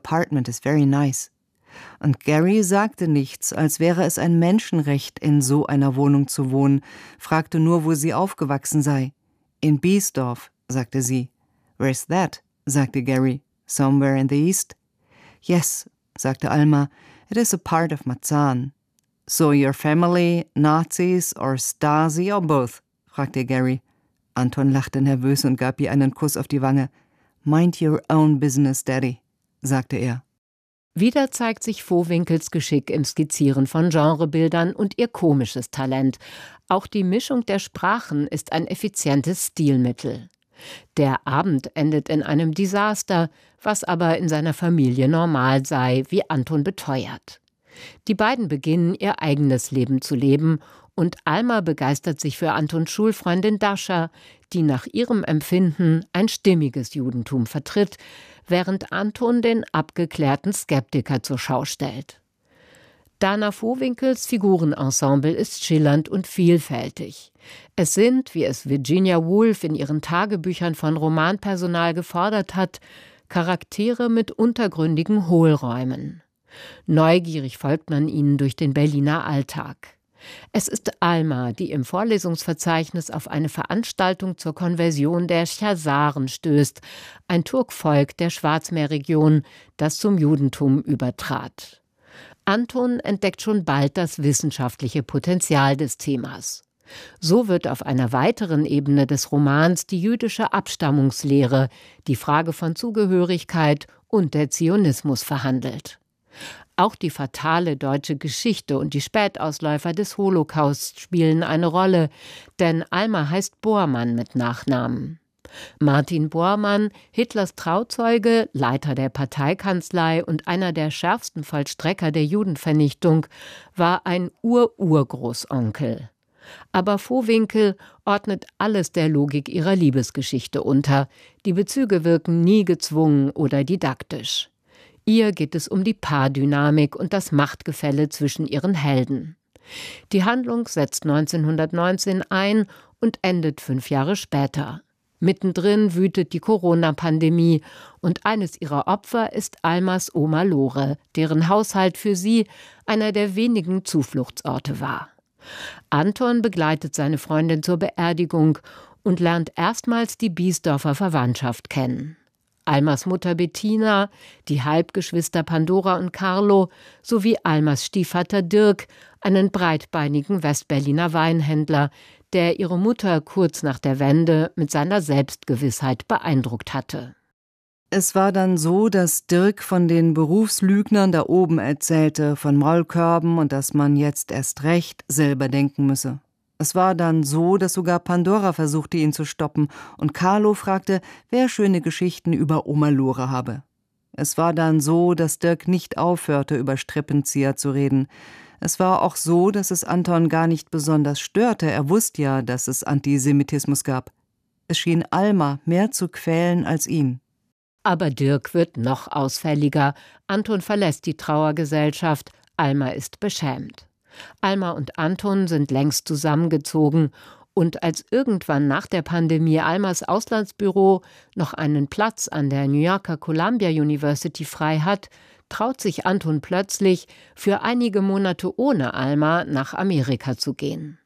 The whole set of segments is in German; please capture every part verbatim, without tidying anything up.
apartment is very nice." Und Gary sagte nichts, als wäre es ein Menschenrecht, in so einer Wohnung zu wohnen, fragte nur, wo sie aufgewachsen sei. "In Biesdorf", sagte sie. "Where's that?" sagte Gary. "Somewhere in the east?" "Yes", sagte Alma, "it is a part of Marzahn." "So your family, Nazis or Stasi or both?" fragte Gary. Anton lachte nervös und gab ihr einen Kuss auf die Wange. "Mind your own business, Daddy", sagte er. Wieder zeigt sich Vohwinkels Geschick im Skizzieren von Genrebildern und ihr komisches Talent. Auch die Mischung der Sprachen ist ein effizientes Stilmittel. Der Abend endet in einem Desaster, was aber in seiner Familie normal sei, wie Anton beteuert. Die beiden beginnen, ihr eigenes Leben zu leben, und Alma begeistert sich für Antons Schulfreundin Dascha, die nach ihrem Empfinden ein stimmiges Judentum vertritt, während Anton den abgeklärten Skeptiker zur Schau stellt. Dana Vohwinkels Figurenensemble ist schillernd und vielfältig. Es sind, wie es Virginia Woolf in ihren Tagebüchern von Romanpersonal gefordert hat, Charaktere mit untergründigen Hohlräumen. Neugierig folgt man ihnen durch den Berliner Alltag. Es ist Alma, die im Vorlesungsverzeichnis auf eine Veranstaltung zur Konversion der Chasaren stößt, ein Turkvolk der Schwarzmeerregion, das zum Judentum übertrat. Anton entdeckt schon bald das wissenschaftliche Potenzial des Themas. So wird auf einer weiteren Ebene des Romans die jüdische Abstammungslehre, die Frage von Zugehörigkeit und der Zionismus verhandelt. Auch die fatale deutsche Geschichte und die Spätausläufer des Holocaust spielen eine Rolle, denn Alma heißt Bormann mit Nachnamen. Martin Bormann, Hitlers Trauzeuge, Leiter der Parteikanzlei und einer der schärfsten Vollstrecker der Judenvernichtung, war ein Ur-Urgroßonkel. Aber Vohwinkel ordnet alles der Logik ihrer Liebesgeschichte unter. Die Bezüge wirken nie gezwungen oder didaktisch. Ihr geht es um die Paardynamik und das Machtgefälle zwischen ihren Helden. Die Handlung setzt neunzehnhundertneunzehn ein und endet fünf Jahre später. Mittendrin wütet die Corona-Pandemie und eines ihrer Opfer ist Almas Oma Lore, deren Haushalt für sie einer der wenigen Zufluchtsorte war. Anton begleitet seine Freundin zur Beerdigung und lernt erstmals die Biesdorfer Verwandtschaft kennen. Almas Mutter Bettina, die Halbgeschwister Pandora und Carlo sowie Almas Stiefvater Dirk, einen breitbeinigen Westberliner Weinhändler, der ihre Mutter kurz nach der Wende mit seiner Selbstgewissheit beeindruckt hatte. Es war dann so, dass Dirk von den Berufslügnern da oben erzählte, von Maulkörben und dass man jetzt erst recht selber denken müsse. Es war dann so, dass sogar Pandora versuchte, ihn zu stoppen, und Carlo fragte, wer schöne Geschichten über Oma Lore habe. Es war dann so, dass Dirk nicht aufhörte, über Strippenzieher zu reden. Es war auch so, dass es Anton gar nicht besonders störte, er wusste ja, dass es Antisemitismus gab. Es schien Alma mehr zu quälen als ihn. Aber Dirk wird noch ausfälliger. Anton verlässt die Trauergesellschaft, Alma ist beschämt. Alma und Anton sind längst zusammengezogen, und als irgendwann nach der Pandemie Almas Auslandsbüro noch einen Platz an der New Yorker Columbia University frei hat, traut sich Anton plötzlich, für einige Monate ohne Alma nach Amerika zu gehen.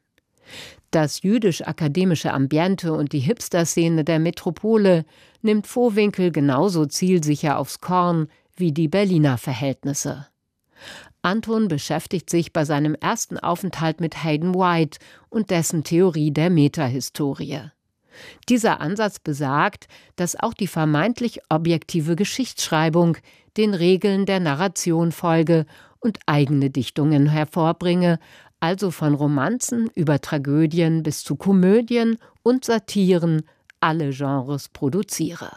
Das jüdisch-akademische Ambiente und die Hipster-Szene der Metropole nimmt Vohwinkel genauso zielsicher aufs Korn wie die Berliner Verhältnisse. Anton beschäftigt sich bei seinem ersten Aufenthalt mit Hayden White und dessen Theorie der Metahistorie. Dieser Ansatz besagt, dass auch die vermeintlich objektive Geschichtsschreibung den Regeln der Narration folge und eigene Dichtungen hervorbringe, also von Romanzen über Tragödien bis zu Komödien und Satiren alle Genres produziere.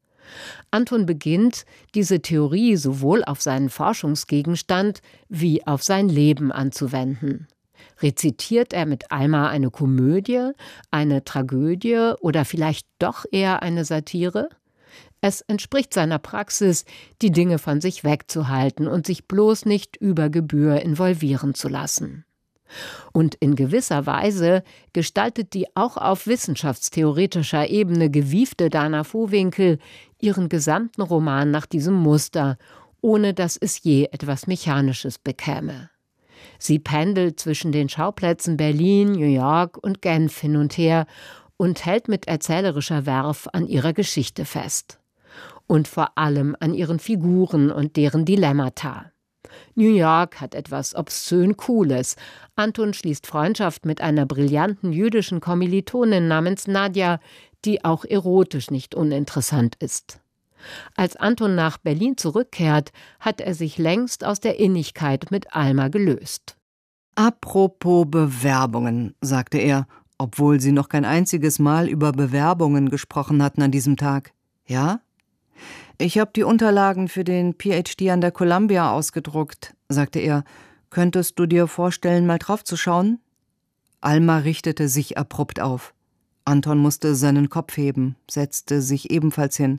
Anton beginnt, diese Theorie sowohl auf seinen Forschungsgegenstand wie auf sein Leben anzuwenden. Rezitiert er mit Alma eine Komödie, eine Tragödie oder vielleicht doch eher eine Satire? Es entspricht seiner Praxis, die Dinge von sich wegzuhalten und sich bloß nicht über Gebühr involvieren zu lassen. Und in gewisser Weise gestaltet die auch auf wissenschaftstheoretischer Ebene gewiefte Dana Vohwinkel ihren gesamten Roman nach diesem Muster, ohne dass es je etwas Mechanisches bekäme. Sie pendelt zwischen den Schauplätzen Berlin, New York und Genf hin und her und hält mit erzählerischer Werf an ihrer Geschichte fest. Und vor allem an ihren Figuren und deren Dilemmata. New York hat etwas obszön Cooles. Anton schließt Freundschaft mit einer brillanten jüdischen Kommilitonin namens Nadja, die auch erotisch nicht uninteressant ist. Als Anton nach Berlin zurückkehrt, hat er sich längst aus der Innigkeit mit Alma gelöst. Apropos Bewerbungen, sagte er, obwohl sie noch kein einziges Mal über Bewerbungen gesprochen hatten an diesem Tag. Ja? Ich habe die Unterlagen für den P H D an der Columbia ausgedruckt, sagte er. Könntest du dir vorstellen, mal draufzuschauen? Alma richtete sich abrupt auf. Anton musste seinen Kopf heben, setzte sich ebenfalls hin.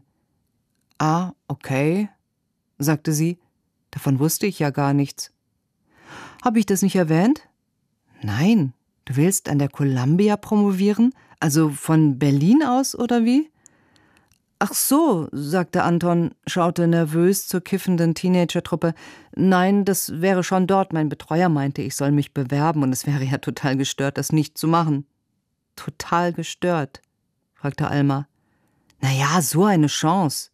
Ah, okay, sagte sie. Davon wusste ich ja gar nichts. Habe ich das nicht erwähnt? Nein, du willst an der Columbia promovieren? Also von Berlin aus, oder wie? Ach so, sagte Anton, schaute nervös zur kiffenden Teenager-Truppe. Nein, das wäre schon dort. Mein Betreuer meinte, ich soll mich bewerben und es wäre ja total gestört, das nicht zu machen. Total gestört? Fragte Alma. Na ja, so eine Chance.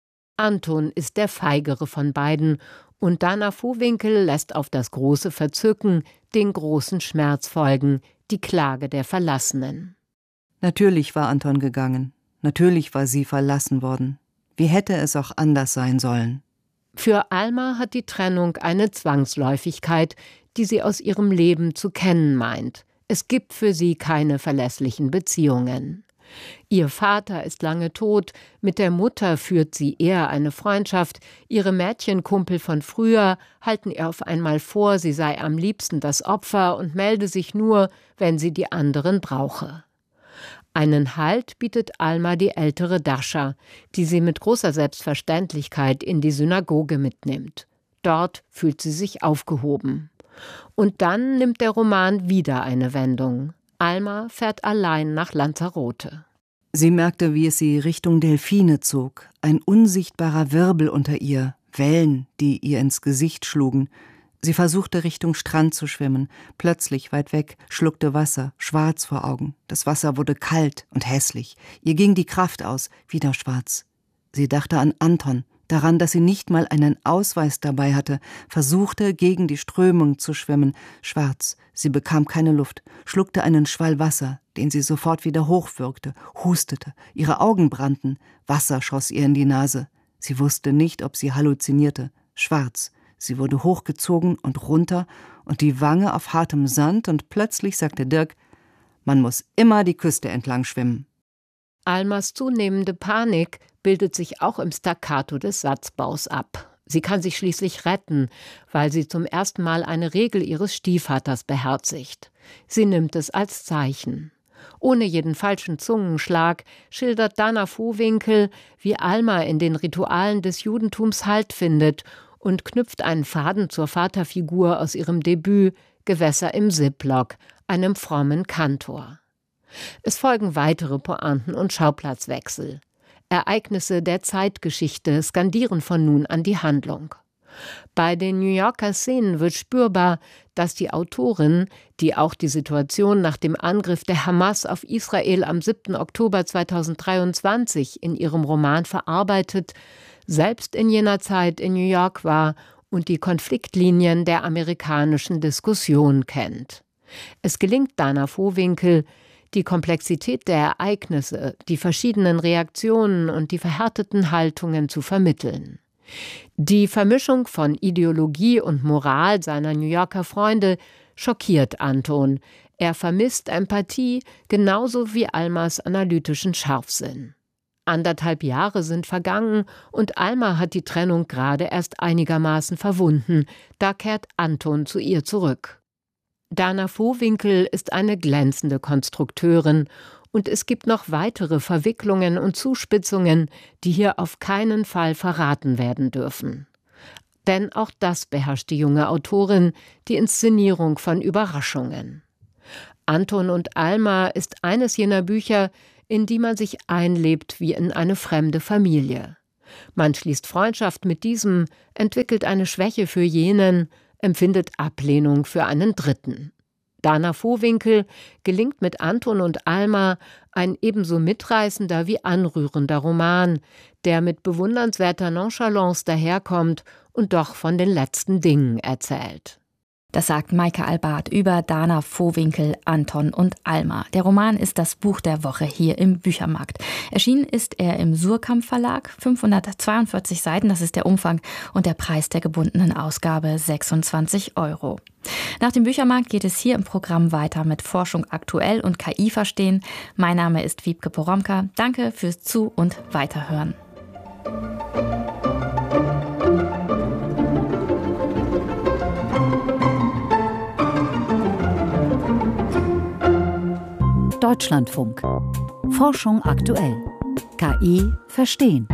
Anton ist der feigere von beiden und Dana Vohwinkel lässt auf das große Verzücken den großen Schmerz folgen, die Klage der Verlassenen. Natürlich war Anton gegangen. Natürlich war sie verlassen worden. Wie hätte es auch anders sein sollen? Für Alma hat die Trennung eine Zwangsläufigkeit, die sie aus ihrem Leben zu kennen meint. Es gibt für sie keine verlässlichen Beziehungen. Ihr Vater ist lange tot, mit der Mutter führt sie eher eine Freundschaft, ihre Mädchenkumpel von früher halten ihr auf einmal vor, sie sei am liebsten das Opfer und melde sich nur, wenn sie die anderen brauche. Einen Halt bietet Alma die ältere Dascha, die sie mit großer Selbstverständlichkeit in die Synagoge mitnimmt. Dort fühlt sie sich aufgehoben. Und dann nimmt der Roman wieder eine Wendung. Alma fährt allein nach Lanzarote. Sie merkte, wie es sie Richtung Delfine zog. Ein unsichtbarer Wirbel unter ihr, Wellen, die ihr ins Gesicht schlugen. Sie versuchte, Richtung Strand zu schwimmen. Plötzlich, weit weg, schluckte Wasser, schwarz vor Augen. Das Wasser wurde kalt und hässlich. Ihr ging die Kraft aus, wieder schwarz. Sie dachte an Anton, daran, dass sie nicht mal einen Ausweis dabei hatte, versuchte, gegen die Strömung zu schwimmen. Schwarz, sie bekam keine Luft, schluckte einen Schwall Wasser, den sie sofort wieder hochwürgte, hustete. Ihre Augen brannten, Wasser schoss ihr in die Nase. Sie wusste nicht, ob sie halluzinierte. Schwarz. Sie wurde hochgezogen und runter und die Wange auf hartem Sand und plötzlich sagte Dirk, man muss immer die Küste entlang schwimmen. Almas zunehmende Panik bildet sich auch im Staccato des Satzbaus ab. Sie kann sich schließlich retten, weil sie zum ersten Mal eine Regel ihres Stiefvaters beherzigt. Sie nimmt es als Zeichen. Ohne jeden falschen Zungenschlag schildert Dana Vohwinkel, wie Alma in den Ritualen des Judentums Halt findet und knüpft einen Faden zur Vaterfigur aus ihrem Debüt »Gewässer im Ziplock«, einem frommen Kantor. Es folgen weitere Pointen und Schauplatzwechsel. Ereignisse der Zeitgeschichte skandieren von nun an die Handlung. Bei den New Yorker Szenen wird spürbar, dass die Autorin, die auch die Situation nach dem Angriff der Hamas auf Israel am siebten Oktober zweitausenddreiundzwanzig in ihrem Roman verarbeitet, selbst in jener Zeit in New York war und die Konfliktlinien der amerikanischen Diskussion kennt. Es gelingt Dana Vohwinkel, die Komplexität der Ereignisse, die verschiedenen Reaktionen und die verhärteten Haltungen zu vermitteln. Die Vermischung von Ideologie und Moral seiner New Yorker Freunde schockiert Anton. Er vermisst Empathie, genauso wie Almas analytischen Scharfsinn. Anderthalb Jahre sind vergangen und Alma hat die Trennung gerade erst einigermaßen verwunden. Da kehrt Anton zu ihr zurück. Dana Vohwinkel ist eine glänzende Konstrukteurin und es gibt noch weitere Verwicklungen und Zuspitzungen, die hier auf keinen Fall verraten werden dürfen. Denn auch das beherrscht die junge Autorin, die Inszenierung von Überraschungen. Anton und Alma ist eines jener Bücher, in die man sich einlebt wie in eine fremde Familie. Man schließt Freundschaft mit diesem, entwickelt eine Schwäche für jenen, empfindet Ablehnung für einen Dritten. Dana Vohwinkel gelingt mit Anton und Alma ein ebenso mitreißender wie anrührender Roman, der mit bewundernswerter Nonchalance daherkommt und doch von den letzten Dingen erzählt. Das sagt Maike Albart über Dana Vohwinkel, Anton und Alma. Der Roman ist das Buch der Woche hier im Büchermarkt. Erschienen ist er im Suhrkamp Verlag, fünfhundertzweiundvierzig Seiten, das ist der Umfang, und der Preis der gebundenen Ausgabe sechsundzwanzig Euro. Nach dem Büchermarkt geht es hier im Programm weiter mit Forschung aktuell und K I verstehen. Mein Name ist Wiebke Poromka. Danke fürs Zu- und Weiterhören. Deutschlandfunk. Forschung aktuell. K I verstehen.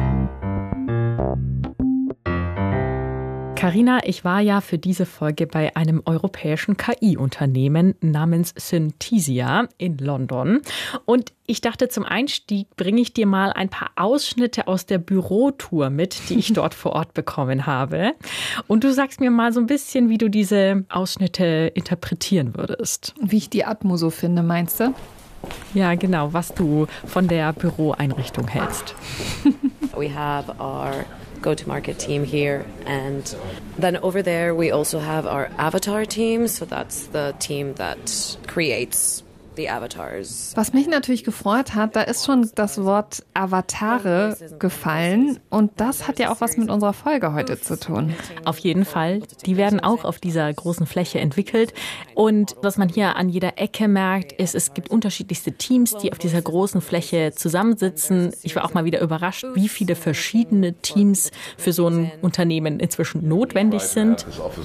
Carina, ich war ja für diese Folge bei einem europäischen K I-Unternehmen namens Synthesia in London. Und ich dachte, zum Einstieg bringe ich dir mal ein paar Ausschnitte aus der Bürotour mit, die ich dort vor Ort bekommen habe. Und du sagst mir mal so ein bisschen, wie du diese Ausschnitte interpretieren würdest. Wie ich die Atmo so finde, meinst du? Ja, genau, was du von der Büroeinrichtung hältst. We have our go-to-market team here, and then over there we also have our avatar team, so that's the team that creates the avatars. Was mich natürlich gefreut hat, da ist schon das Wort Avatare gefallen, und das hat ja auch was mit unserer Folge heute zu tun. Auf jeden Fall. Die werden auch auf dieser großen Fläche entwickelt. Und was man hier an jeder Ecke merkt, ist, es gibt unterschiedlichste Teams, die auf dieser großen Fläche zusammensitzen. Ich war auch mal wieder überrascht, wie viele verschiedene Teams für so ein Unternehmen inzwischen notwendig sind.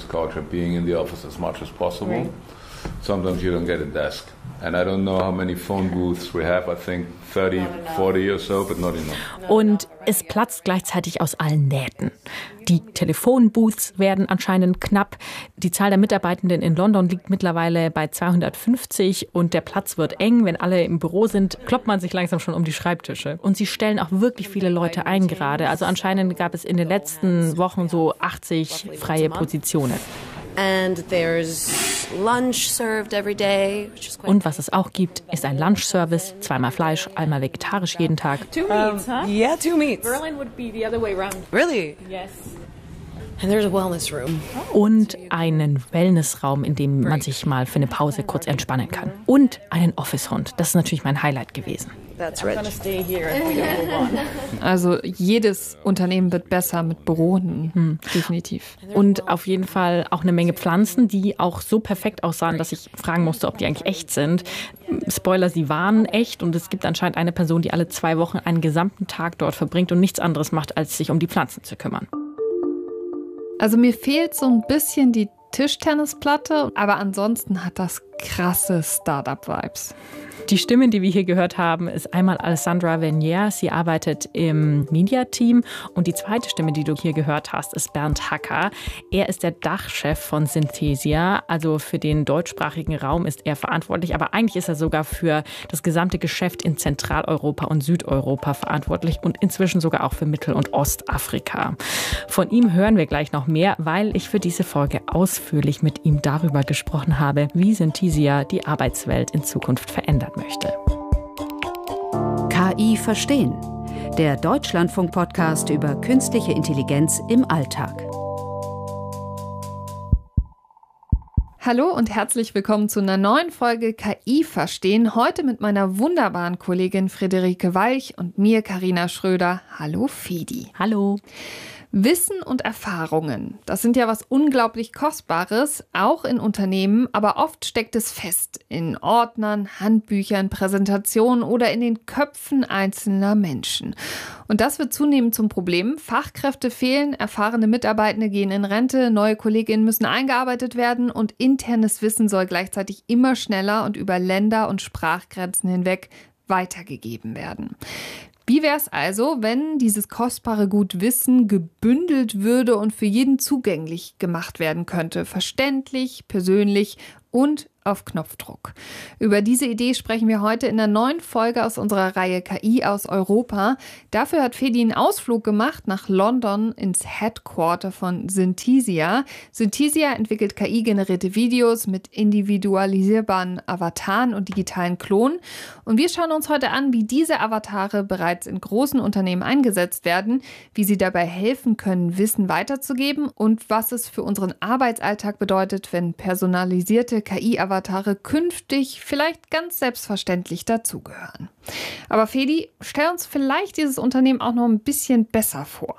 Sometimes you don't get a desk. And I don't know how many phone booths we have. I think thirty, forty or so, but not enough. Und es platzt gleichzeitig aus allen Nähten. Die Telefonbooths werden anscheinend knapp. Die Zahl der Mitarbeitenden in London liegt mittlerweile bei zweihundertfünfzig und der Platz wird eng. Wenn alle im Büro sind, kloppt man sich langsam schon um die Schreibtische. Und sie stellen auch wirklich viele Leute ein gerade. Also anscheinend gab es in den letzten Wochen so achtzig freie Positionen. And there's lunch served every day. Und was es auch gibt, ist ein Lunchservice, zweimal Fleisch, einmal vegetarisch jeden Tag. Two meats, huh? Yeah, two meats. Berlin would be the other way around. Really? Yes. And there's a wellness room. Und einen Wellnessraum, in dem man sich mal für eine Pause kurz entspannen kann. Und einen Office-Hund. Das ist natürlich mein Highlight gewesen. That's rich. Also jedes Unternehmen wird besser mit Bürohunden, hm. definitiv. Und auf jeden Fall auch eine Menge Pflanzen, die auch so perfekt aussahen, dass ich fragen musste, ob die eigentlich echt sind. Spoiler, sie waren echt, und es gibt anscheinend eine Person, die alle zwei Wochen einen gesamten Tag dort verbringt und nichts anderes macht, als sich um die Pflanzen zu kümmern. Also mir fehlt so ein bisschen die Tischtennisplatte, aber ansonsten hat das krasse Startup-Vibes. Die Stimme, die wir hier gehört haben, ist einmal Alessandra Vernier. Sie arbeitet im Media-Team. Und die zweite Stimme, die du hier gehört hast, ist Bernd Hacker. Er ist der Dachchef von Synthesia. Also für den deutschsprachigen Raum ist er verantwortlich. Aber eigentlich ist er sogar für das gesamte Geschäft in Zentraleuropa und Südeuropa verantwortlich und inzwischen sogar auch für Mittel- und Ostafrika. Von ihm hören wir gleich noch mehr, weil ich für diese Folge ausführlich mit ihm darüber gesprochen habe, wie Synthesia die Arbeitswelt in Zukunft verändert möchte. K I verstehen. Der Deutschlandfunk-Podcast über künstliche Intelligenz im Alltag. Hallo und herzlich willkommen zu einer neuen Folge K I verstehen. Heute mit meiner wunderbaren Kollegin Friederike Walch und mir, Carina Schröder. Hallo Fedi. Hallo. Wissen und Erfahrungen, das sind ja was unglaublich Kostbares, auch in Unternehmen, aber oft steckt es fest in Ordnern, Handbüchern, Präsentationen oder in den Köpfen einzelner Menschen. Und das wird zunehmend zum Problem. Fachkräfte fehlen, erfahrene Mitarbeitende gehen in Rente, neue Kolleginnen müssen eingearbeitet werden und internes Wissen soll gleichzeitig immer schneller und über Länder- und Sprachgrenzen hinweg weitergegeben werden. Wie wäre es also, wenn dieses kostbare Gut Wissen gebündelt würde und für jeden zugänglich gemacht werden könnte? Verständlich, persönlich und auf Knopfdruck. Über diese Idee sprechen wir heute in der neuen Folge aus unserer Reihe K I aus Europa. Dafür hat Fedi einen Ausflug gemacht nach London ins Headquarter von Synthesia. Synthesia entwickelt K I-generierte Videos mit individualisierbaren Avataren und digitalen Klonen. Und wir schauen uns heute an, wie diese Avatare bereits in großen Unternehmen eingesetzt werden, wie sie dabei helfen können, Wissen weiterzugeben und was es für unseren Arbeitsalltag bedeutet, wenn personalisierte K I-Avatare künftig vielleicht ganz selbstverständlich dazugehören. Aber Fedi, stell uns vielleicht dieses Unternehmen auch noch ein bisschen besser vor.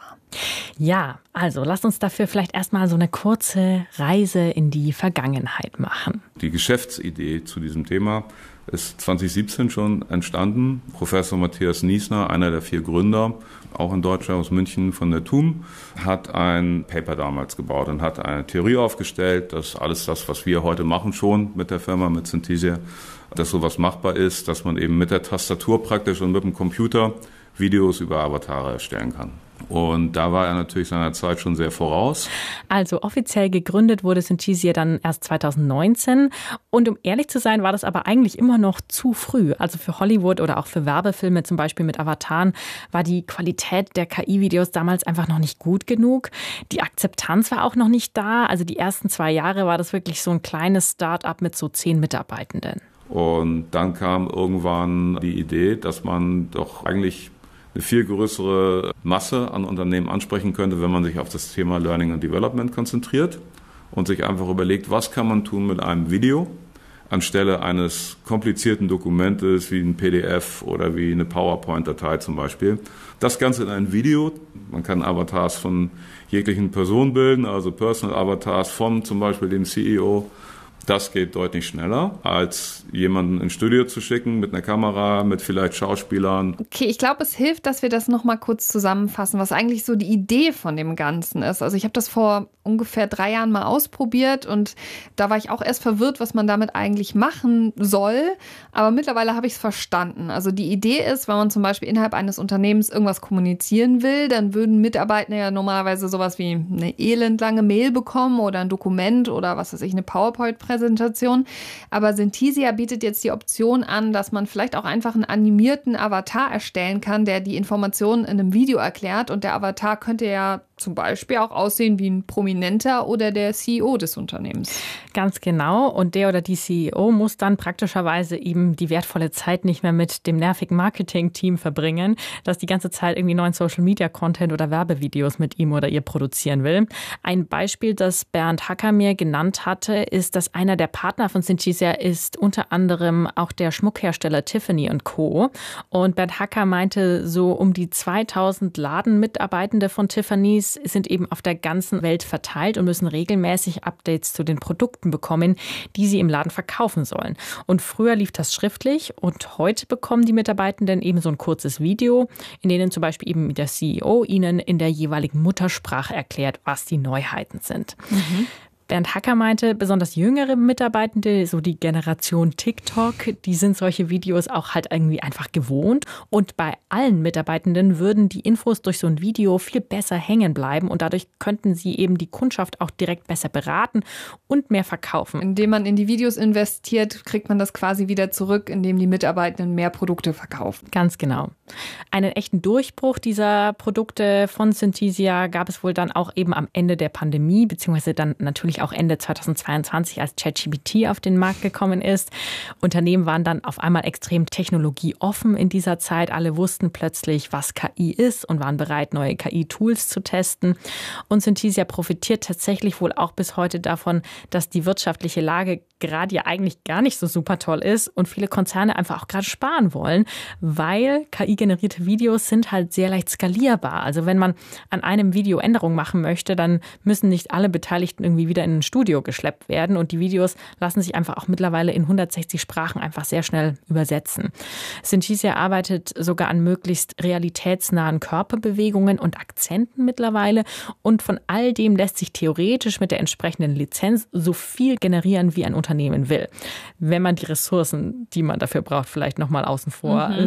Ja, also lasst uns dafür vielleicht erstmal so eine kurze Reise in die Vergangenheit machen. Die Geschäftsidee zu diesem Thema ist zwanzig siebzehn schon entstanden. Professor Matthias Niesner, einer der vier Gründer, auch in Deutschland aus München von der T U M, hat ein Paper damals gebaut und hat eine Theorie aufgestellt, dass alles das, was wir heute machen schon mit der Firma, mit Synthesia, dass sowas machbar ist, dass man eben mit der Tastatur praktisch und mit dem Computer Videos über Avatare erstellen kann. Und da war er natürlich seiner Zeit schon sehr voraus. Also offiziell gegründet wurde Synthesia dann erst zwanzig neunzehn. Und um ehrlich zu sein, war das aber eigentlich immer noch zu früh. Also für Hollywood oder auch für Werbefilme, zum Beispiel mit Avataren, war die Qualität der K I-Videos damals einfach noch nicht gut genug. Die Akzeptanz war auch noch nicht da. Also die ersten zwei Jahre war das wirklich so ein kleines Start-up mit so zehn Mitarbeitenden. Und dann kam irgendwann die Idee, dass man doch eigentlich eine viel größere Masse an Unternehmen ansprechen könnte, wenn man sich auf das Thema Learning and Development konzentriert und sich einfach überlegt, was kann man tun mit einem Video anstelle eines komplizierten Dokumentes wie ein P D F oder wie eine PowerPoint-Datei zum Beispiel. Das Ganze in ein Video. Man kann Avatars von jeglichen Personen bilden, also Personal Avatars von zum Beispiel dem C E O. Das geht deutlich schneller, als jemanden ins Studio zu schicken mit einer Kamera, mit vielleicht Schauspielern. Okay, ich glaube, es hilft, dass wir das nochmal kurz zusammenfassen, was eigentlich so die Idee von dem Ganzen ist. Also ich habe das vor ungefähr drei Jahren mal ausprobiert und da war ich auch erst verwirrt, was man damit eigentlich machen soll. Aber mittlerweile habe ich es verstanden. Also die Idee ist, wenn man zum Beispiel innerhalb eines Unternehmens irgendwas kommunizieren will, dann würden Mitarbeiter ja normalerweise sowas wie eine elendlange Mail bekommen oder ein Dokument oder was weiß ich, eine PowerPoint-Präsentation. Präsentation. Aber Synthesia bietet jetzt die Option an, dass man vielleicht auch einfach einen animierten Avatar erstellen kann, der die Informationen in einem Video erklärt. Und der Avatar könnte ja zum Beispiel auch aussehen wie ein Prominenter oder der C E O des Unternehmens. Ganz genau. Und der oder die C E O muss dann praktischerweise eben die wertvolle Zeit nicht mehr mit dem nervigen Marketing-Team verbringen, das die ganze Zeit irgendwie neuen Social-Media-Content oder Werbevideos mit ihm oder ihr produzieren will. Ein Beispiel, das Bernd Hacker mir genannt hatte, ist, dass einer der Partner von Synthesia ist unter anderem auch der Schmuckhersteller Tiffany und Co. Und Bernd Hacker meinte, so um die zweitausend Ladenmitarbeitende von Tiffany's sind eben auf der ganzen Welt verteilt und müssen regelmäßig Updates zu den Produkten bekommen, die sie im Laden verkaufen sollen. Und früher lief das schriftlich und heute bekommen die Mitarbeitenden eben so ein kurzes Video, in denen zum Beispiel eben der C E O ihnen in der jeweiligen Muttersprache erklärt, was die Neuheiten sind. Mhm. Bernd Hacker meinte, besonders jüngere Mitarbeitende, so die Generation TikTok, die sind solche Videos auch halt irgendwie einfach gewohnt. Und bei allen Mitarbeitenden würden die Infos durch so ein Video viel besser hängen bleiben und dadurch könnten sie eben die Kundschaft auch direkt besser beraten und mehr verkaufen. Indem man in die Videos investiert, kriegt man das quasi wieder zurück, indem die Mitarbeitenden mehr Produkte verkaufen. Ganz genau. Einen echten Durchbruch dieser Produkte von Synthesia gab es wohl dann auch eben am Ende der Pandemie, beziehungsweise dann natürlich auch Ende zweitausendzweiundzwanzig, als ChatGPT auf den Markt gekommen ist. Unternehmen waren dann auf einmal extrem technologieoffen in dieser Zeit. Alle wussten plötzlich, was K I ist und waren bereit, neue K I-Tools zu testen. Und Synthesia profitiert tatsächlich wohl auch bis heute davon, dass die wirtschaftliche Lage gerade ja eigentlich gar nicht so super toll ist und viele Konzerne einfach auch gerade sparen wollen, weil K I-generierte Videos sind halt sehr leicht skalierbar. Also wenn man an einem Video Änderungen machen möchte, dann müssen nicht alle Beteiligten irgendwie wieder in ein Studio geschleppt werden und die Videos lassen sich einfach auch mittlerweile in hundertsechzig Sprachen einfach sehr schnell übersetzen. Synthesia arbeitet sogar an möglichst realitätsnahen Körperbewegungen und Akzenten mittlerweile und von all dem lässt sich theoretisch mit der entsprechenden Lizenz so viel generieren, wie ein Unternehmen will. Wenn man die Ressourcen, die man dafür braucht, vielleicht nochmal außen vor mhm. lässt.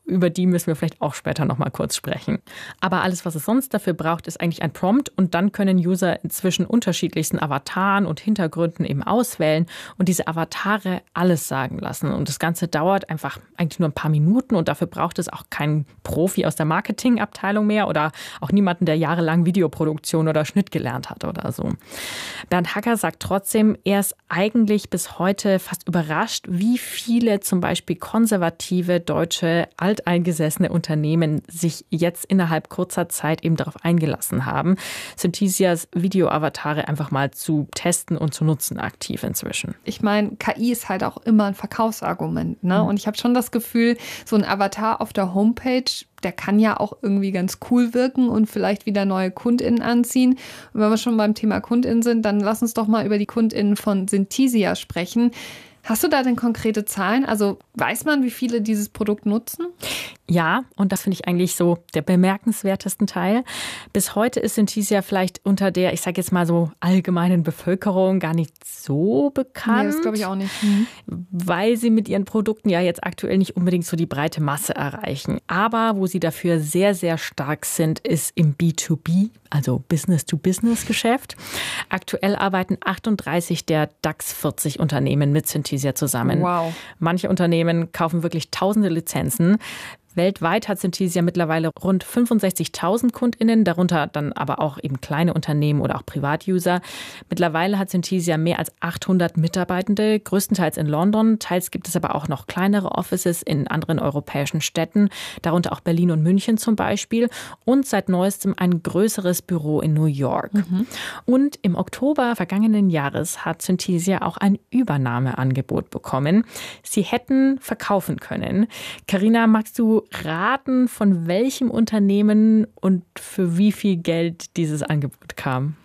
über die müssen wir vielleicht auch später noch mal kurz sprechen. Aber alles, was es sonst dafür braucht, ist eigentlich ein Prompt und dann können User inzwischen unterschiedlichsten Avataren und Hintergründen eben auswählen und diese Avatare alles sagen lassen. Und das Ganze dauert einfach eigentlich nur ein paar Minuten und dafür braucht es auch keinen Profi aus der Marketingabteilung mehr oder auch niemanden, der jahrelang Videoproduktion oder Schnitt gelernt hat oder so. Bernd Hacker sagt trotzdem, er ist eigentlich bis heute fast überrascht, wie viele zum Beispiel konservative deutsche alteingesessene Unternehmen sich jetzt innerhalb kurzer Zeit eben darauf eingelassen haben, Synthesias Video-Avatare einfach mal zu testen und zu nutzen aktiv inzwischen. Ich meine, K I ist halt auch immer ein Verkaufsargument, ne? Mhm. Und ich habe schon das Gefühl, so ein Avatar auf der Homepage, der kann ja auch irgendwie ganz cool wirken und vielleicht wieder neue KundInnen anziehen. Und wenn wir schon beim Thema KundInnen sind, dann lass uns doch mal über die KundInnen von Synthesia sprechen. Hast du da denn konkrete Zahlen? Also weiß man, wie viele dieses Produkt nutzen? Ja, und das finde ich eigentlich so der bemerkenswertesten Teil. Bis heute ist Synthesia vielleicht unter der, ich sage jetzt mal so allgemeinen Bevölkerung gar nicht so bekannt. Nee, das glaube ich auch nicht. Mhm. Weil sie mit ihren Produkten ja jetzt aktuell nicht unbedingt so die breite Masse erreichen. Aber wo sie dafür sehr, sehr stark sind, ist im B zwei B, also Business-to-Business-Geschäft. Aktuell arbeiten achtunddreißig der DAX vierzig Unternehmen mit Synthesia zusammen. Wow. Manche Unternehmen kaufen wirklich tausende Lizenzen. Weltweit hat Synthesia mittlerweile rund fünfundsechzigtausend KundInnen, darunter dann aber auch eben kleine Unternehmen oder auch Privatuser. Mittlerweile hat Synthesia mehr als achthundert Mitarbeitende, größtenteils in London. Teils gibt es aber auch noch kleinere Offices in anderen europäischen Städten, darunter auch Berlin und München zum Beispiel. Und seit neuestem ein größeres Büro in New York. Mhm. Und im Oktober vergangenen Jahres hat Synthesia auch ein Übernahmeangebot bekommen. Sie hätten verkaufen können. Carina, magst du raten, von welchem Unternehmen und für wie viel Geld dieses Angebot kam?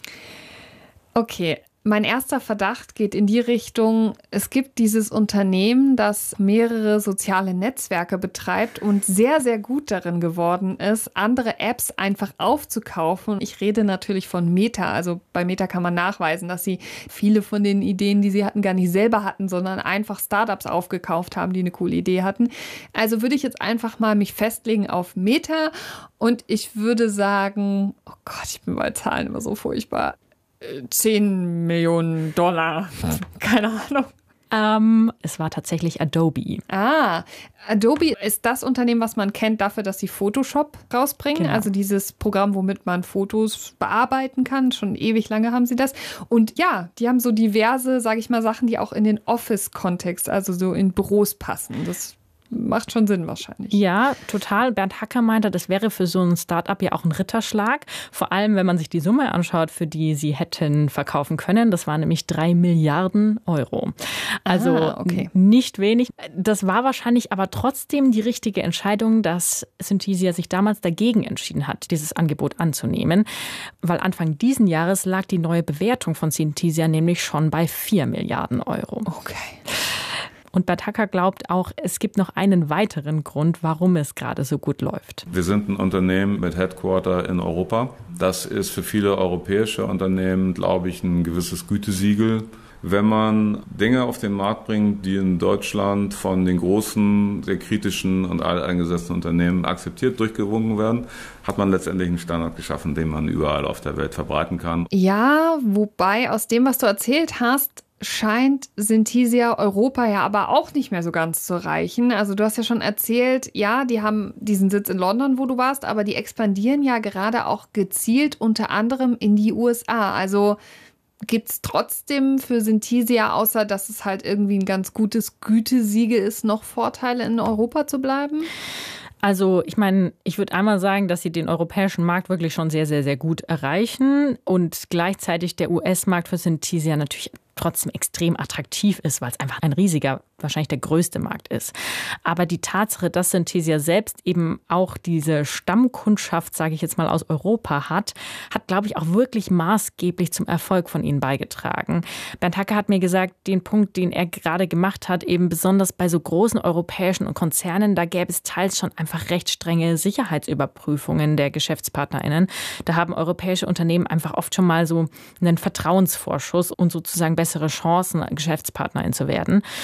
Okay, mein erster Verdacht geht in die Richtung, es gibt dieses Unternehmen, das mehrere soziale Netzwerke betreibt und sehr, sehr gut darin geworden ist, andere Apps einfach aufzukaufen. Ich rede natürlich von Meta. Also bei Meta kann man nachweisen, dass sie viele von den Ideen, die sie hatten, gar nicht selber hatten, sondern einfach Startups aufgekauft haben, die eine coole Idee hatten. Also würde ich jetzt einfach mal mich festlegen auf Meta und ich würde sagen, oh Gott, ich bin bei Zahlen immer so furchtbar, zehn Millionen Dollar. Keine Ahnung. Ähm, es war tatsächlich Adobe. Ah, Adobe ist das Unternehmen, was man kennt dafür, dass sie Photoshop rausbringen. Genau. Also dieses Programm, womit man Fotos bearbeiten kann. Schon ewig lange haben sie das. Und ja, die haben so diverse, sage ich mal, Sachen, die auch in den Office-Kontext, also so in Büros passen. Das macht schon Sinn wahrscheinlich. Ja, total. Bernd Hacker meinte, das wäre für so ein Start-up ja auch ein Ritterschlag. Vor allem, wenn man sich die Summe anschaut, für die sie hätten verkaufen können. Das waren nämlich drei Milliarden Euro. Also ah, okay. Nicht wenig. Das war wahrscheinlich aber trotzdem die richtige Entscheidung, dass Synthesia sich damals dagegen entschieden hat, dieses Angebot anzunehmen. Weil Anfang diesen Jahres lag die neue Bewertung von Synthesia nämlich schon bei vier Milliarden Euro. Okay. Und Bernd Hacker glaubt auch, es gibt noch einen weiteren Grund, warum es gerade so gut läuft. Wir sind ein Unternehmen mit Headquarter in Europa. Das ist für viele europäische Unternehmen, glaube ich, ein gewisses Gütesiegel. Wenn man Dinge auf den Markt bringt, die in Deutschland von den großen, sehr kritischen und alteingesessenen Unternehmen akzeptiert, durchgewunken werden, hat man letztendlich einen Standard geschaffen, den man überall auf der Welt verbreiten kann. Ja, wobei aus dem, was du erzählt hast, scheint Synthesia Europa ja aber auch nicht mehr so ganz zu reichen. Also du hast ja schon erzählt, ja, die haben diesen Sitz in London, wo du warst, aber die expandieren ja gerade auch gezielt unter anderem in die U S A. Also gibt es trotzdem für Synthesia, außer dass es halt irgendwie ein ganz gutes Gütesiegel ist, noch Vorteile in Europa zu bleiben? Also ich meine, ich würde einmal sagen, dass sie den europäischen Markt wirklich schon sehr, sehr, sehr gut erreichen und gleichzeitig der U S-Markt für Synthesia natürlich trotzdem extrem attraktiv ist, weil es einfach ein riesiger, wahrscheinlich der größte Markt ist. Aber die Tatsache, dass Synthesia selbst eben auch diese Stammkundschaft, sage ich jetzt mal, aus Europa hat, hat, glaube ich, auch wirklich maßgeblich zum Erfolg von ihnen beigetragen. Bernd Hacker hat mir gesagt, den Punkt, den er gerade gemacht hat, eben besonders bei so großen europäischen Konzernen, da gäbe es teils schon einfach recht strenge Sicherheitsüberprüfungen der GeschäftspartnerInnen. Da haben europäische Unternehmen einfach oft schon mal so einen Vertrauensvorschuss und sozusagen bessere Chancen, Geschäftspartnerin zu werden. Und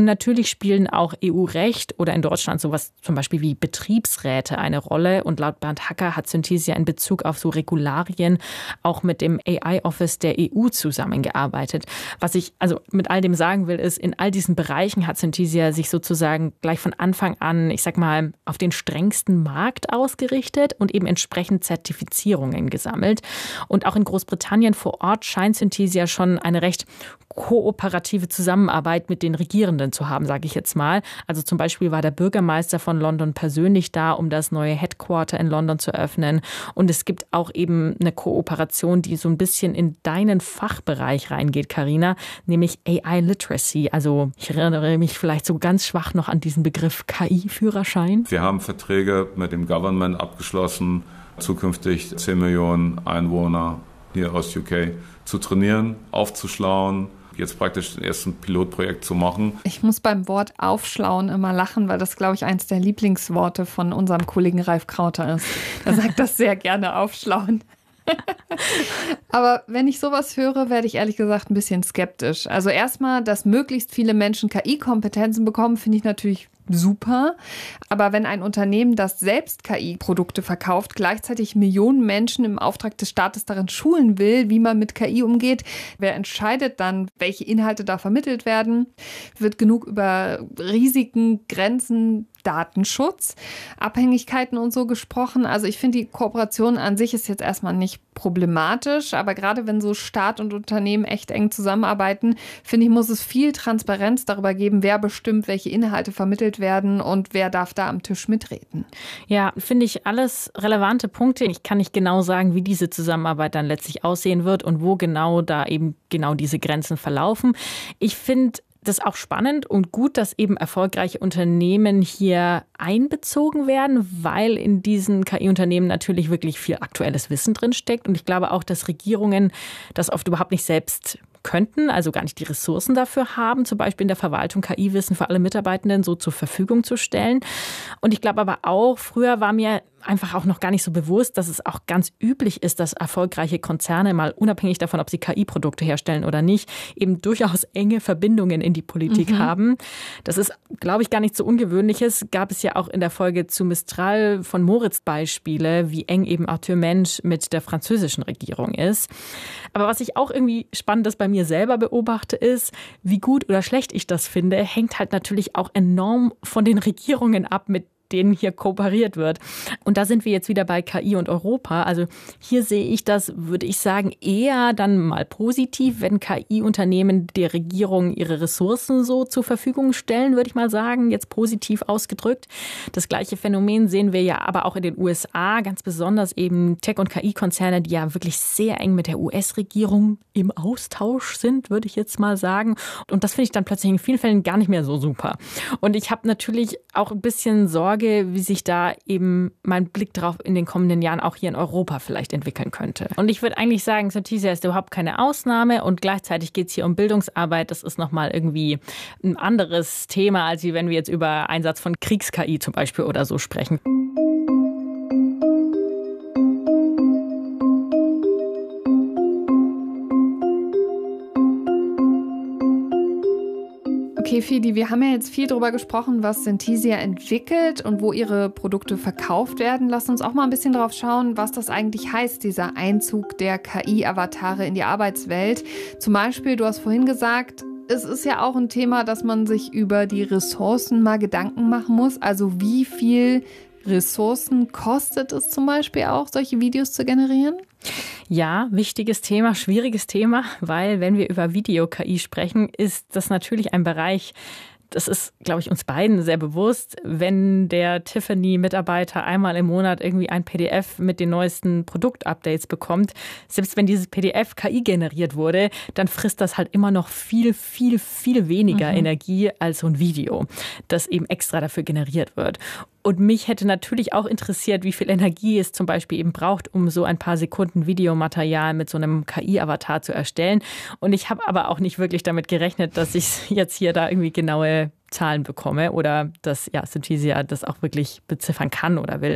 Und natürlich spielen auch E U-Recht oder in Deutschland sowas zum Beispiel wie Betriebsräte eine Rolle. Und laut Bernd Hacker hat Synthesia in Bezug auf so Regularien auch mit dem A I-Office der E U zusammengearbeitet. Was ich also mit all dem sagen will, ist, in all diesen Bereichen hat Synthesia sich sozusagen gleich von Anfang an, ich sag mal, auf den strengsten Markt ausgerichtet und eben entsprechend Zertifizierungen gesammelt. Und auch in Großbritannien vor Ort scheint Synthesia schon eine recht kooperative Zusammenarbeit mit den Regierenden zu haben, sage ich jetzt mal. Also zum Beispiel war der Bürgermeister von London persönlich da, um das neue Headquarter in London zu eröffnen. Und es gibt auch eben eine Kooperation, die so ein bisschen in deinen Fachbereich reingeht, Carina, nämlich A I-Literacy. Also ich erinnere mich vielleicht so ganz schwach noch an diesen Begriff K I-Führerschein. Wir haben Verträge mit dem Government abgeschlossen, zukünftig zehn Millionen Einwohner hier aus U K zu trainieren, aufzuschlauen, jetzt praktisch das erste Pilotprojekt zu machen. Ich muss beim Wort aufschlauen immer lachen, weil das, glaube ich, eins der Lieblingsworte von unserem Kollegen Ralf Krauter ist. Er sagt das sehr gerne, aufschlauen. Aber wenn ich sowas höre, werde ich ehrlich gesagt ein bisschen skeptisch. Also erstmal, dass möglichst viele Menschen K I-Kompetenzen bekommen, finde ich natürlich super. Aber wenn ein Unternehmen, das selbst K I-Produkte verkauft, gleichzeitig Millionen Menschen im Auftrag des Staates darin schulen will, wie man mit K I umgeht, wer entscheidet dann, welche Inhalte da vermittelt werden? Wird genug über Risiken, Grenzen, Datenschutz, Abhängigkeiten und so gesprochen. Also ich finde, die Kooperation an sich ist jetzt erstmal nicht problematisch, aber gerade wenn so Staat und Unternehmen echt eng zusammenarbeiten, finde ich, muss es viel Transparenz darüber geben, wer bestimmt, welche Inhalte vermittelt werden und wer darf da am Tisch mitreden. Ja, finde ich alles relevante Punkte. Ich kann nicht genau sagen, wie diese Zusammenarbeit dann letztlich aussehen wird und wo genau da eben genau diese Grenzen verlaufen. Ich finde das ist auch spannend und gut, dass eben erfolgreiche Unternehmen hier einbezogen werden, weil in diesen K I-Unternehmen natürlich wirklich viel aktuelles Wissen drinsteckt. Und ich glaube auch, dass Regierungen das oft überhaupt nicht selbst könnten, also gar nicht die Ressourcen dafür haben, zum Beispiel in der Verwaltung K I-Wissen für alle Mitarbeitenden so zur Verfügung zu stellen. Und ich glaube aber auch, früher war mir einfach auch noch gar nicht so bewusst, dass es auch ganz üblich ist, dass erfolgreiche Konzerne mal unabhängig davon, ob sie K I-Produkte herstellen oder nicht, eben durchaus enge Verbindungen in die Politik mhm. haben. Das ist, glaube ich, gar nichts so Ungewöhnliches. Gab es ja auch in der Folge zu Mistral von Moritz Beispiele, wie eng eben Arthur Mensch mit der französischen Regierung ist. Aber was ich auch irgendwie Spannendes bei mir selber beobachte, ist, wie gut oder schlecht ich das finde, hängt halt natürlich auch enorm von den Regierungen ab, mit denen hier kooperiert wird. Und da sind wir jetzt wieder bei K I und Europa. Also hier sehe ich das, würde ich sagen, eher dann mal positiv, wenn K I-Unternehmen der Regierung ihre Ressourcen so zur Verfügung stellen, würde ich mal sagen, jetzt positiv ausgedrückt. Das gleiche Phänomen sehen wir ja aber auch in den U S A, ganz besonders eben Tech- und K I-Konzerne, die ja wirklich sehr eng mit der U S-Regierung im Austausch sind, würde ich jetzt mal sagen. Und das finde ich dann plötzlich in vielen Fällen gar nicht mehr so super. Und ich habe natürlich auch ein bisschen Sorge, wie sich da eben mein Blick drauf in den kommenden Jahren auch hier in Europa vielleicht entwickeln könnte. Und ich würde eigentlich sagen, Synthesia ist überhaupt keine Ausnahme und gleichzeitig geht es hier um Bildungsarbeit. Das ist nochmal irgendwie ein anderes Thema, als wenn wir jetzt über Einsatz von Kriegs-K I zum Beispiel oder so sprechen. Okay, Fidi, wir haben ja jetzt viel darüber gesprochen, was Synthesia entwickelt und wo ihre Produkte verkauft werden. Lass uns auch mal ein bisschen drauf schauen, was das eigentlich heißt, dieser Einzug der K I-Avatare in die Arbeitswelt. Zum Beispiel, du hast vorhin gesagt, es ist ja auch ein Thema, dass man sich über die Ressourcen mal Gedanken machen muss. Also wie viel Ressourcen kostet es zum Beispiel auch, solche Videos zu generieren? Ja, wichtiges Thema, schwieriges Thema, weil wenn wir über Video-K I sprechen, ist das natürlich ein Bereich, das ist, glaube ich, uns beiden sehr bewusst, wenn der Tiffany-Mitarbeiter einmal im Monat irgendwie ein P D F mit den neuesten Produktupdates bekommt, selbst wenn dieses P D F K I generiert wurde, dann frisst das halt immer noch viel, viel, viel weniger mhm. Energie als so ein Video, das eben extra dafür generiert wird. Und mich hätte natürlich auch interessiert, wie viel Energie es zum Beispiel eben braucht, um so ein paar Sekunden Videomaterial mit so einem K I-Avatar zu erstellen. Und ich habe aber auch nicht wirklich damit gerechnet, dass ich jetzt hier da irgendwie genaue Zahlen bekomme oder dass ja, Synthesia das auch wirklich beziffern kann oder will.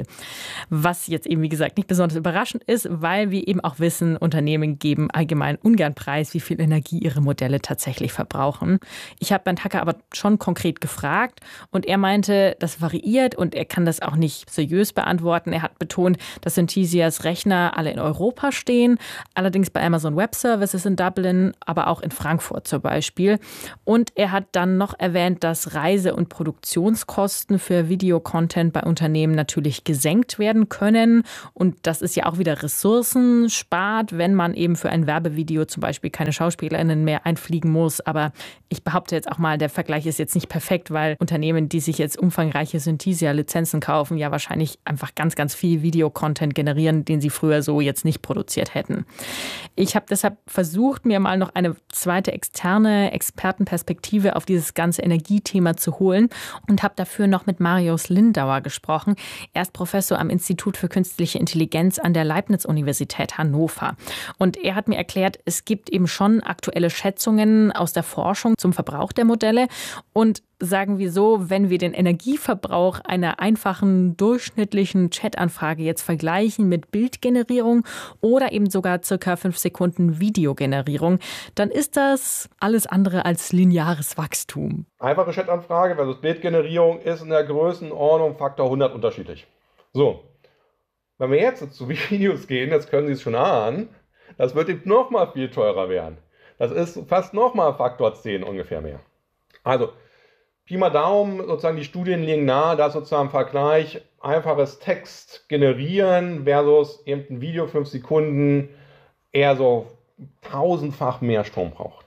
Was jetzt eben, wie gesagt, nicht besonders überraschend ist, weil wir eben auch wissen, Unternehmen geben allgemein ungern preis, wie viel Energie ihre Modelle tatsächlich verbrauchen. Ich habe Bernd Hacker aber schon konkret gefragt und er meinte, das variiert und er kann das auch nicht seriös beantworten. Er hat betont, dass Synthesias Rechner alle in Europa stehen, allerdings bei Amazon Web Services in Dublin, aber auch in Frankfurt zum Beispiel. Und er hat dann noch erwähnt, dass Reise- und Produktionskosten für Videocontent bei Unternehmen natürlich gesenkt werden können. Und das ist ja auch wieder Ressourcen spart, wenn man eben für ein Werbevideo zum Beispiel keine SchauspielerInnen mehr einfliegen muss. Aber ich behaupte jetzt auch mal, der Vergleich ist jetzt nicht perfekt, weil Unternehmen, die sich jetzt umfangreiche Synthesia-Lizenzen kaufen, ja wahrscheinlich einfach ganz, ganz viel Videocontent generieren, den sie früher so jetzt nicht produziert hätten. Ich habe deshalb versucht, mir mal noch eine zweite externe Expertenperspektive auf dieses ganze Energiethema zu holen und habe dafür noch mit Marius Lindauer gesprochen. Er ist Professor am Institut für Künstliche Intelligenz an der Leibniz-Universität Hannover. Und er hat mir erklärt, es gibt eben schon aktuelle Schätzungen aus der Forschung zum Verbrauch der Modelle und sagen wir so, wenn wir den Energieverbrauch einer einfachen, durchschnittlichen Chatanfrage jetzt vergleichen mit Bildgenerierung oder eben sogar circa fünf Sekunden Videogenerierung, dann ist das alles andere als lineares Wachstum. Einfache Chatanfrage versus Bildgenerierung ist in der Größenordnung Faktor hundert unterschiedlich. So, wenn wir jetzt zu Videos gehen, jetzt können Sie es schon ahnen, das wird eben noch mal viel teurer werden. Das ist fast noch mal Faktor zehn ungefähr mehr. Also, Pi mal Daumen, sozusagen die Studien liegen nahe, dass sozusagen im Vergleich einfaches Text generieren versus eben ein Video fünf Sekunden eher so tausendfach mehr Strom braucht.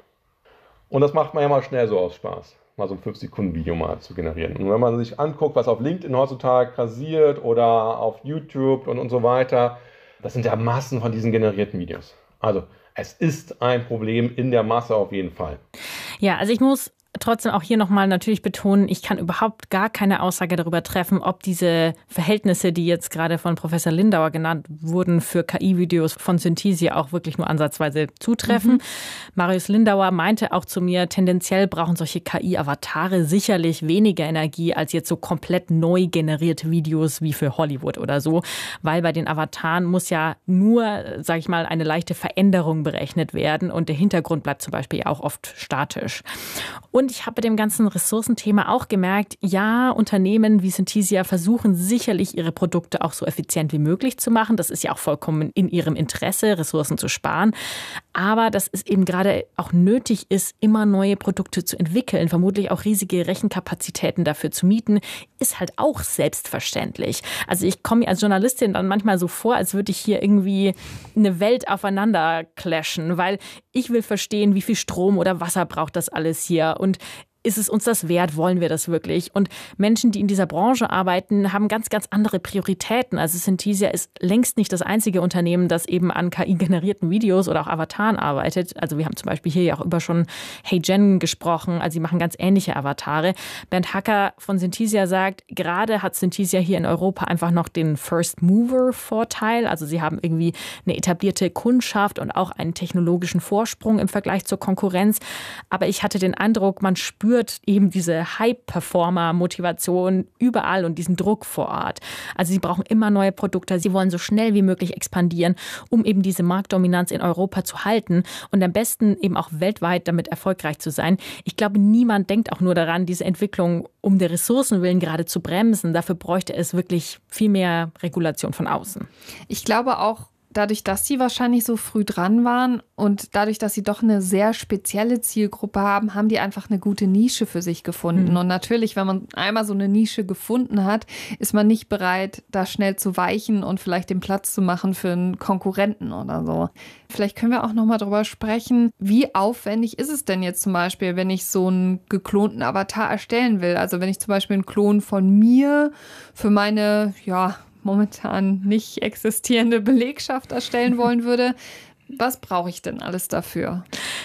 Und das macht man ja mal schnell so aus Spaß, mal so ein fünf Sekunden Video mal zu generieren. Und wenn man sich anguckt, was auf LinkedIn heutzutage passiert oder auf YouTube und, und so weiter, das sind ja Massen von diesen generierten Videos. Also es ist ein Problem in der Masse auf jeden Fall. Ja, also ich muss trotzdem auch hier nochmal natürlich betonen, ich kann überhaupt gar keine Aussage darüber treffen, ob diese Verhältnisse, die jetzt gerade von Professor Lindauer genannt wurden, für K I-Videos von Synthesia auch wirklich nur ansatzweise zutreffen. Mhm. Marius Lindauer meinte auch zu mir, tendenziell brauchen solche K I-Avatare sicherlich weniger Energie als jetzt so komplett neu generierte Videos wie für Hollywood oder so, weil bei den Avataren muss ja nur, sage ich mal, eine leichte Veränderung berechnet werden und der Hintergrund bleibt zum Beispiel auch oft statisch. Und ich habe bei dem ganzen Ressourcenthema auch gemerkt, ja, Unternehmen wie Synthesia versuchen sicherlich, ihre Produkte auch so effizient wie möglich zu machen. Das ist ja auch vollkommen in ihrem Interesse, Ressourcen zu sparen. Aber dass es eben gerade auch nötig ist, immer neue Produkte zu entwickeln, vermutlich auch riesige Rechenkapazitäten dafür zu mieten, ist halt auch selbstverständlich. Also ich komme mir als Journalistin dann manchmal so vor, als würde ich hier irgendwie eine Welt aufeinander clashen, weil ich will verstehen, wie viel Strom oder Wasser braucht das alles hier und ist es uns das wert? Wollen wir das wirklich? Und Menschen, die in dieser Branche arbeiten, haben ganz, ganz andere Prioritäten. Also Synthesia ist längst nicht das einzige Unternehmen, das eben an K I-generierten Videos oder auch Avataren arbeitet. Also wir haben zum Beispiel hier ja auch über schon Hey Jen gesprochen. Also sie machen ganz ähnliche Avatare. Bernd Hacker von Synthesia sagt, gerade hat Synthesia hier in Europa einfach noch den First-Mover-Vorteil. Also sie haben irgendwie eine etablierte Kundschaft und auch einen technologischen Vorsprung im Vergleich zur Konkurrenz. Aber ich hatte den Eindruck, man spürt eben diese High-Performer-Motivation überall und diesen Druck vor Ort. Also sie brauchen immer neue Produkte, sie wollen so schnell wie möglich expandieren, um eben diese Marktdominanz in Europa zu halten und am besten eben auch weltweit damit erfolgreich zu sein. Ich glaube, niemand denkt auch nur daran, diese Entwicklung um der Ressourcen willen gerade zu bremsen. Dafür bräuchte es wirklich viel mehr Regulation von außen. Ich glaube auch, dadurch, dass sie wahrscheinlich so früh dran waren und dadurch, dass sie doch eine sehr spezielle Zielgruppe haben, haben die einfach eine gute Nische für sich gefunden. Mhm. Und natürlich, wenn man einmal so eine Nische gefunden hat, ist man nicht bereit, da schnell zu weichen und vielleicht den Platz zu machen für einen Konkurrenten oder so. Vielleicht können wir auch noch mal drüber sprechen, wie aufwendig ist es denn jetzt zum Beispiel, wenn ich so einen geklonten Avatar erstellen will? Also wenn ich zum Beispiel einen Klon von mir für meine, ja, momentan nicht existierende Belegschaft erstellen wollen würde. Was brauche ich denn alles dafür?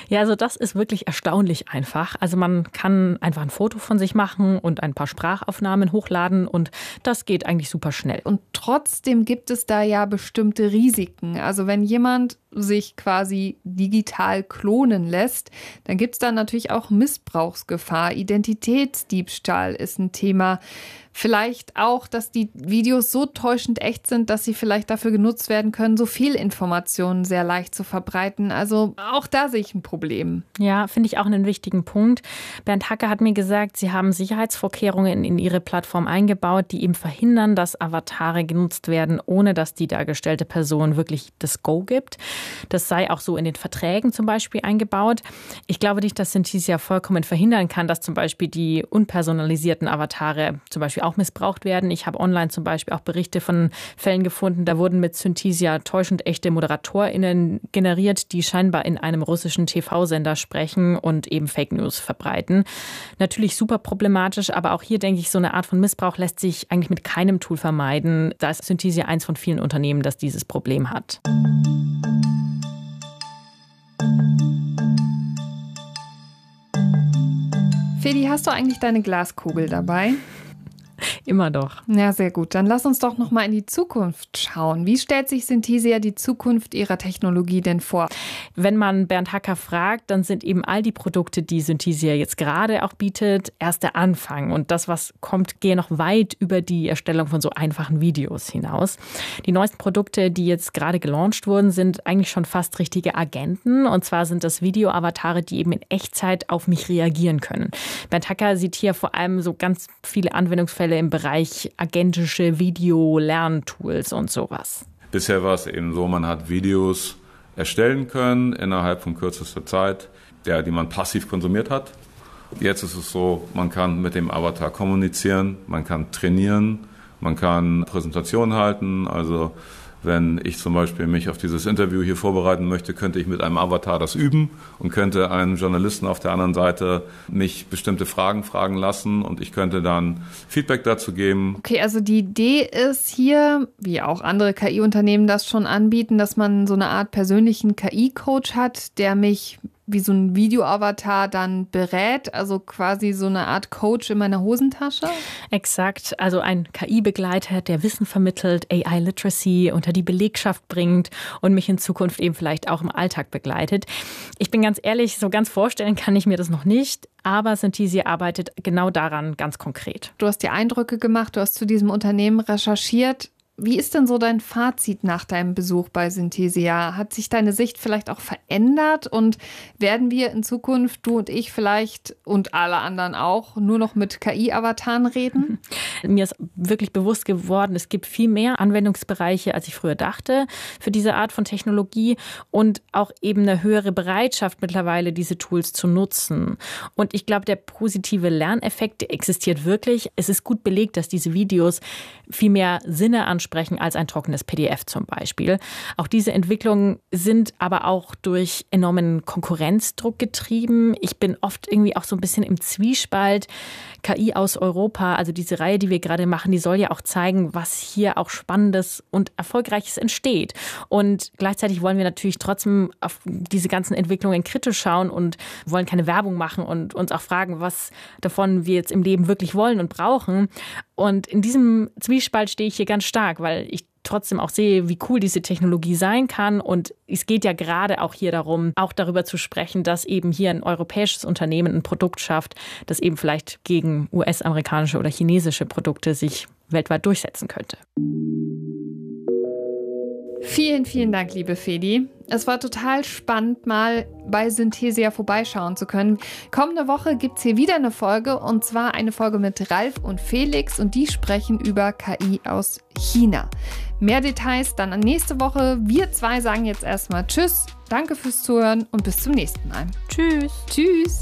Ja, also das ist wirklich erstaunlich einfach. Also man kann einfach ein Foto von sich machen und ein paar Sprachaufnahmen hochladen und das geht eigentlich super schnell. Und trotzdem gibt es da ja bestimmte Risiken. Also wenn jemand sich quasi digital klonen lässt, dann gibt es da natürlich auch Missbrauchsgefahr. Identitätsdiebstahl ist ein Thema. Vielleicht auch, dass die Videos so täuschend echt sind, dass sie vielleicht dafür genutzt werden können, so viel Informationen sehr leicht zu verbreiten. Also auch da sehe ich ein Problem. Ja, finde ich auch einen wichtigen Punkt. Bernd Hacker hat mir gesagt, sie haben Sicherheitsvorkehrungen in ihre Plattform eingebaut, die eben verhindern, dass Avatare genutzt werden, ohne dass die dargestellte Person wirklich das Go gibt. Das sei auch so in den Verträgen zum Beispiel eingebaut. Ich glaube nicht, dass Synthesia vollkommen verhindern kann, dass zum Beispiel die unpersonalisierten Avatare zum Beispiel auch missbraucht werden. Ich habe online zum Beispiel auch Berichte von Fällen gefunden, da wurden mit Synthesia täuschend echte ModeratorInnen generiert, die scheinbar in einem russischen T V-Sender sprechen und eben Fake News verbreiten. Natürlich super problematisch, aber auch hier denke ich, so eine Art von Missbrauch lässt sich eigentlich mit keinem Tool vermeiden. Da ist Synthesia eins von vielen Unternehmen, das dieses Problem hat. Fedi, hast du eigentlich deine Glaskugel dabei? Immer doch. Ja, sehr gut. Dann lass uns doch noch mal in die Zukunft schauen. Wie stellt sich Synthesia die Zukunft ihrer Technologie denn vor? Wenn man Bernd Hacker fragt, dann sind eben all die Produkte, die Synthesia jetzt gerade auch bietet, erst der Anfang. Und das, was kommt, gehe noch weit über die Erstellung von so einfachen Videos hinaus. Die neuesten Produkte, die jetzt gerade gelauncht wurden, sind eigentlich schon fast richtige Agenten. Und zwar sind das Video-Avatare, die eben in Echtzeit auf mich reagieren können. Bernd Hacker sieht hier vor allem so ganz viele Anwendungsfälle im Bereich agentische Video-Lerntools und sowas. Bisher war es eben so, man hat Videos erstellen können innerhalb von kürzester Zeit, der, die man passiv konsumiert hat. Jetzt ist es so, man kann mit dem Avatar kommunizieren, man kann trainieren, man kann Präsentationen halten. Also wenn ich zum Beispiel mich auf dieses Interview hier vorbereiten möchte, könnte ich mit einem Avatar das üben und könnte einen Journalisten auf der anderen Seite mich bestimmte Fragen fragen lassen und ich könnte dann Feedback dazu geben. Okay, also die Idee ist hier, wie auch andere K I-Unternehmen das schon anbieten, dass man so eine Art persönlichen K I-Coach hat, der mich wie so ein Video-Avatar dann berät, also quasi so eine Art Coach in meiner Hosentasche? Exakt, also ein K I-Begleiter, der Wissen vermittelt, A I-Literacy unter die Belegschaft bringt und mich in Zukunft eben vielleicht auch im Alltag begleitet. Ich bin ganz ehrlich, so ganz vorstellen kann ich mir das noch nicht, aber Synthesia arbeitet genau daran ganz konkret. Du hast dir Eindrücke gemacht, du hast zu diesem Unternehmen recherchiert. Wie ist denn so dein Fazit nach deinem Besuch bei Synthesia? Hat sich deine Sicht vielleicht auch verändert und werden wir in Zukunft, du und ich vielleicht und alle anderen auch, nur noch mit K I-Avataren reden? Mir ist wirklich bewusst geworden, es gibt viel mehr Anwendungsbereiche, als ich früher dachte, für diese Art von Technologie und auch eben eine höhere Bereitschaft mittlerweile, diese Tools zu nutzen. Und ich glaube, der positive Lerneffekt, der existiert wirklich. Es ist gut belegt, dass diese Videos viel mehr Sinne ansprechen sprechen als ein trockenes P D F zum Beispiel. Auch diese Entwicklungen sind aber auch durch enormen Konkurrenzdruck getrieben. Ich bin oft irgendwie auch so ein bisschen im Zwiespalt. K I aus Europa, also diese Reihe, die wir gerade machen, die soll ja auch zeigen, was hier auch Spannendes und Erfolgreiches entsteht. Und gleichzeitig wollen wir natürlich trotzdem auf diese ganzen Entwicklungen kritisch schauen und wollen keine Werbung machen und uns auch fragen, was davon wir jetzt im Leben wirklich wollen und brauchen. Und in diesem Zwiespalt stehe ich hier ganz stark, weil ich trotzdem auch sehe, wie cool diese Technologie sein kann. Und es geht ja gerade auch hier darum, auch darüber zu sprechen, dass eben hier ein europäisches Unternehmen ein Produkt schafft, das eben vielleicht gegen U S-amerikanische oder chinesische Produkte sich weltweit durchsetzen könnte. Vielen, vielen Dank, liebe Fedi. Es war total spannend, mal bei Synthesia vorbeischauen zu können. Kommende Woche gibt es hier wieder eine Folge, und zwar eine Folge mit Ralf und Felix, und die sprechen über K I aus China. Mehr Details dann nächste Woche. Wir zwei sagen jetzt erstmal Tschüss, danke fürs Zuhören und bis zum nächsten Mal. Tschüss. Tschüss.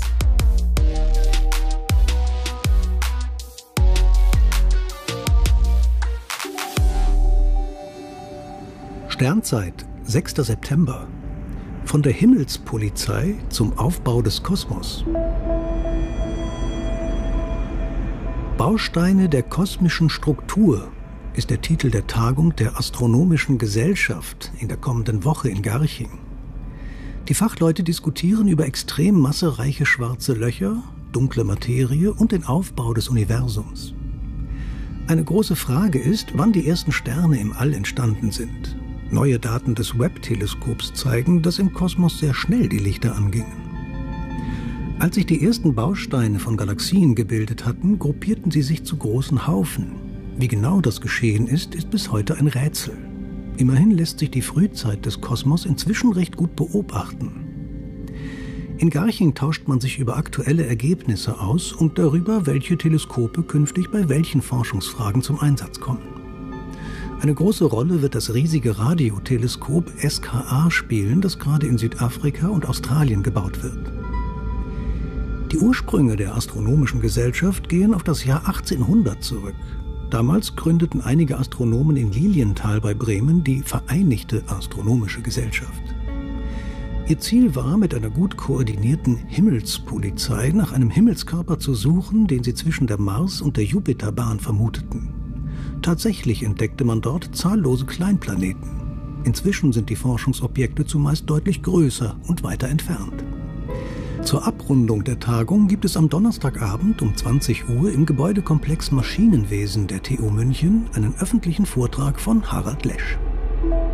Sternzeit, sechster September. Von der Himmelspolizei zum Aufbau des Kosmos. Bausteine der kosmischen Struktur ist der Titel der Tagung der Astronomischen Gesellschaft in der kommenden Woche in Garching. Die Fachleute diskutieren über extrem massereiche schwarze Löcher, dunkle Materie und den Aufbau des Universums. Eine große Frage ist, wann die ersten Sterne im All entstanden sind. Neue Daten des Webb-Teleskops zeigen, dass im Kosmos sehr schnell die Lichter angingen. Als sich die ersten Bausteine von Galaxien gebildet hatten, gruppierten sie sich zu großen Haufen. Wie genau das geschehen ist, ist bis heute ein Rätsel. Immerhin lässt sich die Frühzeit des Kosmos inzwischen recht gut beobachten. In Garching tauscht man sich über aktuelle Ergebnisse aus und darüber, welche Teleskope künftig bei welchen Forschungsfragen zum Einsatz kommen. Eine große Rolle wird das riesige Radioteleskop S K A spielen, das gerade in Südafrika und Australien gebaut wird. Die Ursprünge der Astronomischen Gesellschaft gehen auf das Jahr achtzehnhundert zurück. Damals gründeten einige Astronomen in Lilienthal bei Bremen die Vereinigte Astronomische Gesellschaft. Ihr Ziel war, mit einer gut koordinierten Himmelspolizei nach einem Himmelskörper zu suchen, den sie zwischen der Mars- und der Jupiterbahn vermuteten. Tatsächlich entdeckte man dort zahllose Kleinplaneten. Inzwischen sind die Forschungsobjekte zumeist deutlich größer und weiter entfernt. Zur Abrundung der Tagung gibt es am Donnerstagabend um zwanzig Uhr im Gebäudekomplex Maschinenwesen der T U München einen öffentlichen Vortrag von Harald Lesch.